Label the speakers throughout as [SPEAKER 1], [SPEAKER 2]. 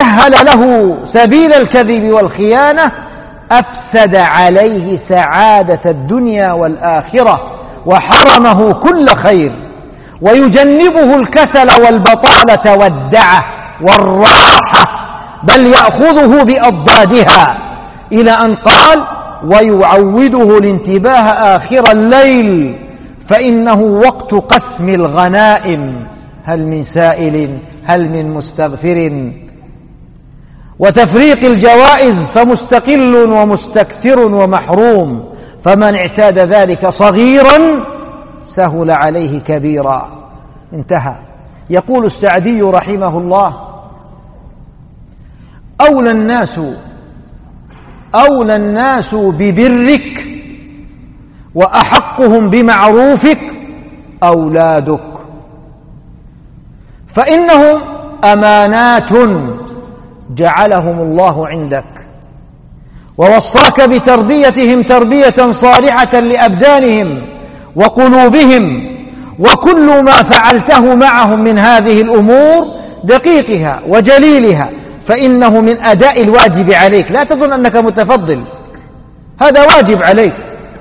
[SPEAKER 1] سهل له سبيل الكذب والخيانة أفسد عليه سعادة الدنيا والآخرة وحرمه كل خير، ويجنبه الكسل والبطالة والدعة والراحة، بل يأخذه بأضدادها، إلى أن قال: ويعوده الانتباه آخر الليل فإنه وقت قسم الغنائم، هل من سائل هل من مستغفر، وتفريق الجوائز، فمستقل ومستكثر ومحروم، فمن اعتاد ذلك صغيرا سهل عليه كبيرا. انتهى. يقول السعدي رحمه الله: أولى الناس ببرك وأحقهم بمعروفك أولادك، فإنهم أمانات جعلهم الله عندك، ووصاك بتربيتهم تربية صالحة لأبدانهم وقلوبهم، وكل ما فعلته معهم من هذه الأمور دقيقها وجليلها فإنه من أداء الواجب عليك. لا تظن أنك متفضل، هذا واجب عليك،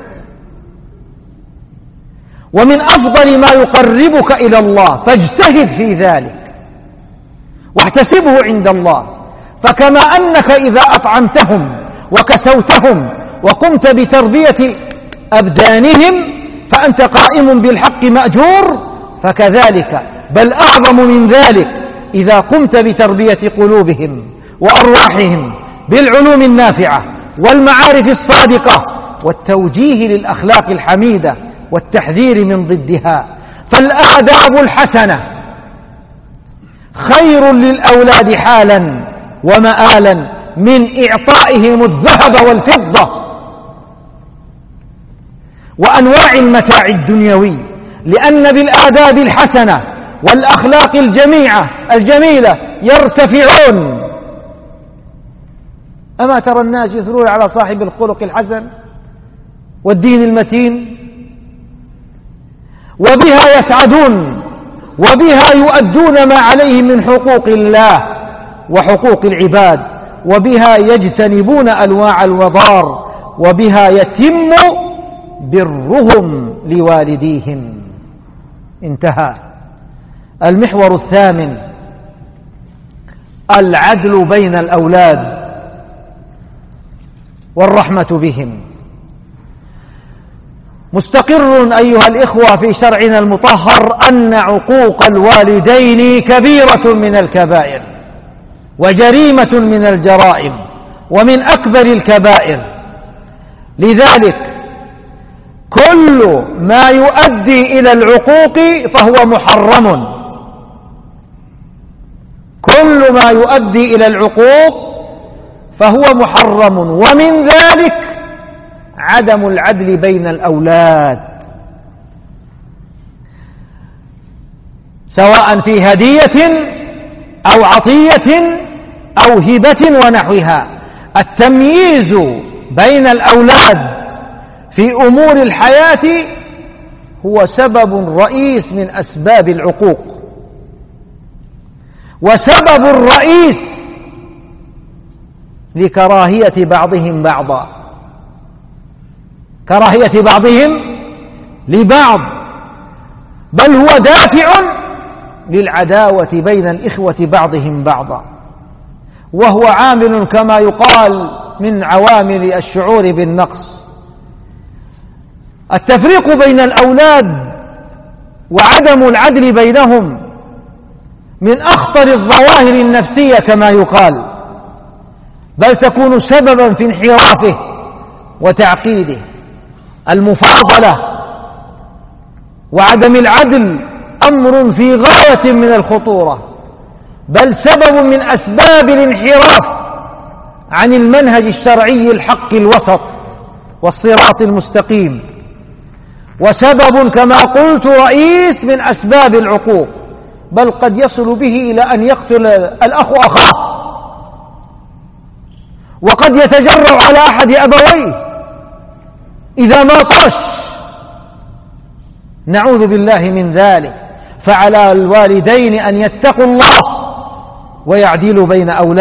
[SPEAKER 1] ومن أفضل ما يقربك إلى الله، فاجتهد في ذلك واحتسبه عند الله. فكما أنك إذا أطعمتهم وكسوتهم وقمت بتربية أبدانهم فأنت قائم بالحق مأجور، فكذلك بل أعظم من ذلك إذا قمت بتربية قلوبهم وأرواحهم بالعلوم النافعة والمعارف الصادقة والتوجيه للأخلاق الحميدة والتحذير من ضدها. فالآداب الحسنة خير للأولاد حالا ومآلا من إعطائهم الذهب والفضة وأنواع المتاع الدنيوي، لأن بالآداب الحسنة والأخلاق الجميلة يرتفعون. أما ترى الناس يثرون على صاحب الخلق الحسن والدين المتين، وبها يسعدون، وبها يؤدون ما عليهم من حقوق الله وحقوق العباد، وبها يجتنبون أنواع الوضار، وبها يتم برهم لوالديهم. انتهى. المحور الثامن: العدل بين الأولاد والرحمة بهم. مستقر أيها الإخوة في شرعنا المطهر أن عقوق الوالدين كبيرة من الكبائر وجريمة من الجرائم ومن أكبر الكبائر، لذلك كل ما يؤدي إلى العقوق فهو محرم، كل ما يؤدي إلى العقوق فهو محرم، ومن ذلك عدم العدل بين الأولاد، سواء في هدية أو عطية أو هبة ونحوها. التمييز بين الأولاد في أمور الحياة هو سبب رئيس من أسباب العقوق، وسبب رئيس لكراهية بعضهم بعضا، كراهية بعضهم لبعض، بل هو دافع للعداوة بين الإخوة بعضهم بعضا، وهو عامل كما يقال من عوامل الشعور بالنقص. التفريق بين الأولاد وعدم العدل بينهم من أخطر الظواهر النفسية كما يقال، بل تكون سببا في انحرافه وتعقيده. المفاضلة وعدم العدل أمر في غاية من الخطورة، بل سبب من أسباب الانحراف عن المنهج الشرعي الحق الوسط والصراط المستقيم، وسبب كما قلت رئيس من أسباب العقوق، بل قد يصل به إلى أن يقتل الأخ أخاه، وقد يتجرأ على أحد أبويه إذا ما طش، نعوذ بالله من ذلك. فعلى الوالدين أن يتقوا الله ويعدلوا بين أولادهم.